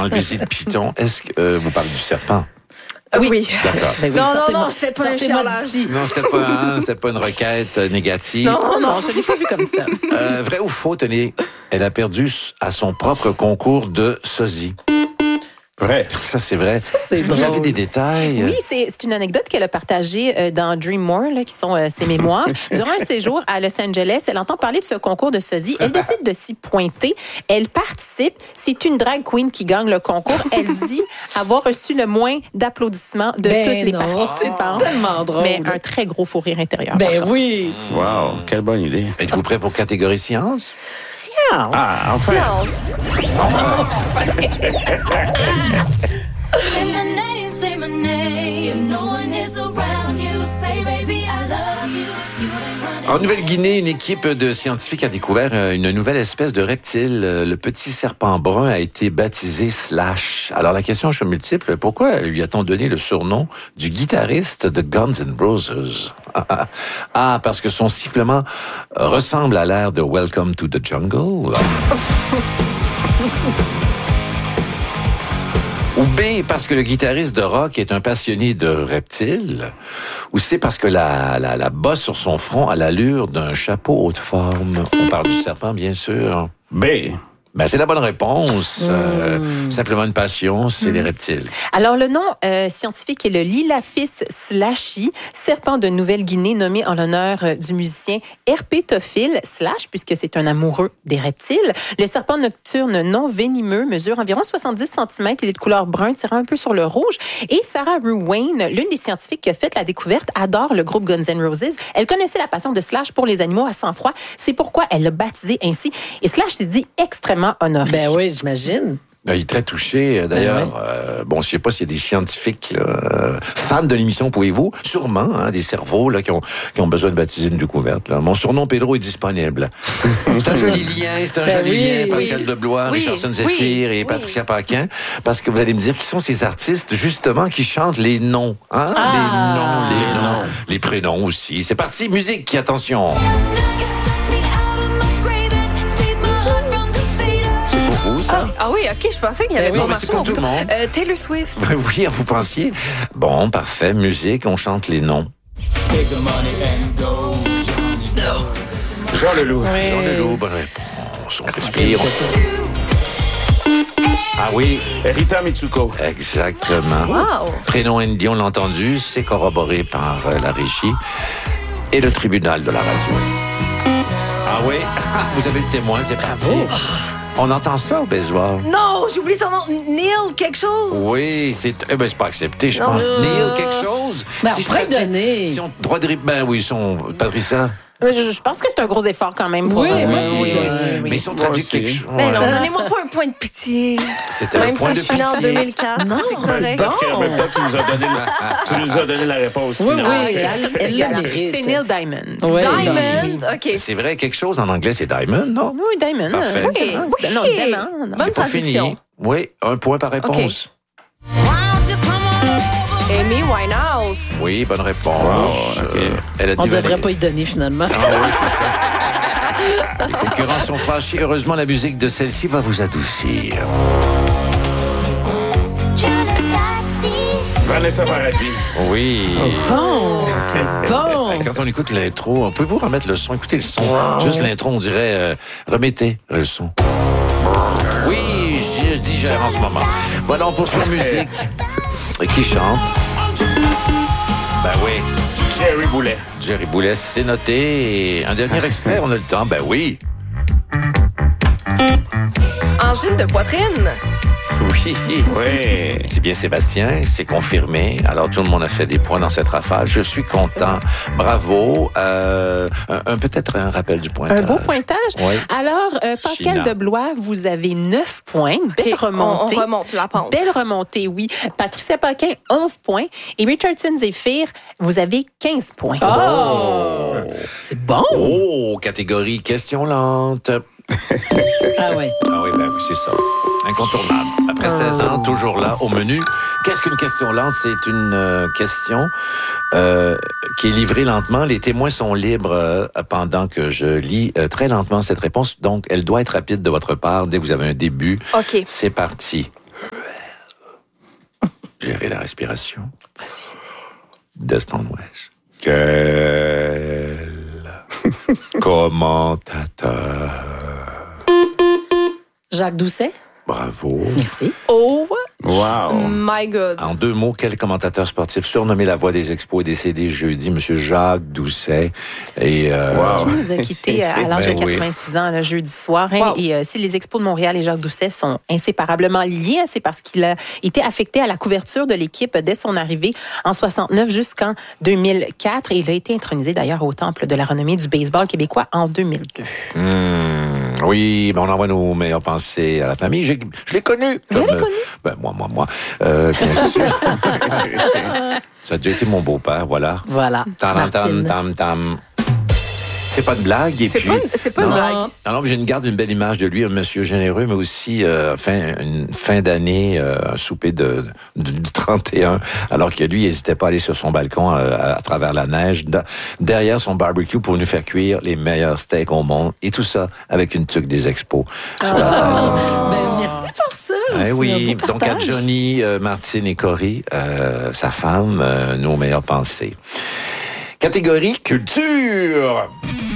enlevez-y le piton. Est-ce que vous parlez du serpent? Oui. D'accord. Ben oui, Non, c'était pas un chialage. Non, c'était pas une requête négative. Non, je l'ai pas vu comme ça. Vrai ou faux, tenez, elle a perdu à son propre concours de sosie. Vrai. Ça, c'est vrai. c'est Est-ce que vous drôle. avez des détails? Oui, c'est une anecdote qu'elle a partagée dans Dream More, là, qui sont ses mémoires. Durant un séjour à Los Angeles, elle entend parler de ce concours de sosie. Elle décide de s'y pointer. Elle participe. C'est une drag queen qui gagne le concours. Elle dit avoir reçu le moins d'applaudissements de toutes les participantes. C'est tellement drôle. Mais un très gros fou rire intérieur. Ben par contre. oui. Wow, quelle bonne idée. Êtes-vous prêt pour catégorie science? Science. Ah, enfin. Say my name, say my name. If no one is around you, say baby I love you. You ain't running. En Nouvelle-Guinée, une équipe de scientifiques a découvert une nouvelle espèce de reptile. Le petit serpent brun a été baptisé Slash. Alors la question est multiple. Pourquoi lui a-t-on donné le surnom du guitariste de Guns N' Roses? Ah, parce que son sifflement ressemble à l'air de Welcome to the Jungle. Ou B, parce que le guitariste de rock est un passionné de reptiles. Ou C, parce que la bosse sur son front a l'allure d'un chapeau haute forme. On parle du serpent, bien sûr. B. Ben, c'est la bonne réponse. Simplement une passion, c'est les reptiles. Alors, le nom scientifique est le Lilaphis slashi, serpent de Nouvelle-Guinée nommé en l'honneur du musicien Herpétophile slash, puisque c'est un amoureux des reptiles. Le serpent nocturne non venimeux mesure environ 70 cm. Il est de couleur brun, tirant un peu sur le rouge. Et Sarah Ruane, l'une des scientifiques qui a fait la découverte, adore le groupe Guns N' Roses. Elle connaissait la passion de Slash pour les animaux à sang-froid. C'est pourquoi elle l'a baptisé ainsi. Et Slash s'est dit extrêmement honoré. Ben oui, j'imagine. Il est très touché. D'ailleurs, bon, je sais pas s'il y a des scientifiques là, fans de l'émission, pouvez-vous? Sûrement, hein, des cerveaux là, qui ont besoin de baptiser une découverte. Là. Mon surnom, Pedro, est disponible. C'est un joli lien, lien. Pascal Deblois, Richardson Zephyr et Patricia Paquin. Parce que vous allez me dire qui sont ces artistes, justement, qui chantent les noms. Hein? Les noms. Les prénoms aussi. C'est parti, musique, attention. Vous, ça? Ah oui, OK, je pensais qu'il y avait non, pas mais marché. c'est pour tout le monde. Taylor Swift. Oui, vous pensiez. Bon, parfait. Musique, on chante les noms. Jean Leloup. Jean Leloup, bonne réponse. On respire. Ah oui, Rita Mitsuko. exactement. Wow. Prénom indien, on l'a entendu, c'est corroboré par la régie et le tribunal de la radio. Ah oui, vous avez le témoin, c'est parti. On entend ça au Bazoir? Non, j'ai oublié son nom. Neil quelque chose. Oui, c'est pas accepté, je pense. Neil quelque chose? Ben, on je pourrait traduis- donner. Si on droit de ben oui, Patricia. Je pense que c'est un gros effort quand même. Pour, Oui, moi, je Oui, vais donner. mais si on traduit aussi. quelque chose. Ben non, donnez-moi pas un point de pitié. C'était un Même point si de je suis née en pitié. 2004, Non, c'est c'est correct. Parce qu'en même temps, tu nous as donné la réponse. Oui, finale. oui, elle le mérite. C'est Neil Diamond. Oui. Diamond, OK. C'est vrai, quelque chose en anglais, c'est Diamond, non? Oui, Diamond. Parfait. Oui, Diamond. oui. Non, Diamond. non. Bonne C'est pas fini. traduction. Oui, un point par réponse. Amy Winehouse. Oui, bonne réponse. Wow, ok. Elle a dit On ne devrait pas y donner, finalement. Ah oui, c'est ça. Les concurrents sont fâchés. Heureusement, la musique de celle-ci va vous adoucir. Vanessa Paradis. Oui. Bon, c'est bon. Quand on écoute l'intro, pouvez-vous remettre le son? Écoutez le son. Juste l'intro, on dirait remettez le son. Oui, je digère en ce moment. Voilà, on poursuit la musique. Qui chante? Ben oui. Jerry Boulet. Jerry Boulet, c'est noté. Et un dernier extrait, on a le temps. Ben oui. Angine de poitrine. Oui. Oui. C'est bien Sébastien, c'est confirmé. Alors tout le monde a fait des points dans cette rafale. Je suis content. Bravo. Peut-être un rappel du pointage. Un beau pointage. Oui. Alors, Pascal China. Deblois, vous avez 9 points. Belle OK, remontée. on remonte la pente. Belle remontée, oui. Patricia Paquin, 11 points. Et Richardson Zephyr, vous avez 15 points. Oh! C'est bon. Oh, catégorie question lente. Ah ouais. Ah oui, ben oui, c'est ça. Incontournable. Après 16 ans, toujours là, au menu. Qu'est-ce qu'une question lente? C'est une question qui est livrée lentement. Les témoins sont libres pendant que je lis très lentement cette réponse. Donc, elle doit être rapide de votre part dès que vous avez un début. OK. C'est parti. la respiration. Vas-y. Destin West. Quel commentateur. Jacques Doucet. Bravo. Merci. Oh Wow. my God. En 2 mots, quel commentateur sportif surnommé la voix des expos est décédé jeudi, Monsieur Jacques Doucet. Et, Qui nous a quittés à l'âge de Ben oui. 86 ans, le jeudi soir. Hein. Wow. Et si les Expos de Montréal et Jacques Doucet sont inséparablement liés, hein, c'est parce qu'il a été affecté à la couverture de l'équipe dès son arrivée en 69 jusqu'en 2004. Et il a été intronisé d'ailleurs au Temple de la renommée du baseball québécois en 2002. Oui, ben on envoie nos meilleures pensées à la famille. Je l'ai connu. Vous l'avez connu? Ben, moi. Bien sûr. Ça a déjà été mon beau-père, voilà. Voilà. Tam. C'est pas de blague. Et C'est puis, pas une non. blague. Alors, je garde une belle image de lui, un monsieur généreux, mais aussi une fin d'année, un souper du 31, alors que lui, il n'hésitait pas à aller sur son balcon à travers la neige, derrière son barbecue pour nous faire cuire les meilleurs steaks au monde, et tout ça avec une tuque des expos sur la tête. Ben, merci pour ça. Eh C'est oui, un beau donc à partage. Johnny, Martine et Cory, sa femme, nos meilleures pensées. Catégorie culture.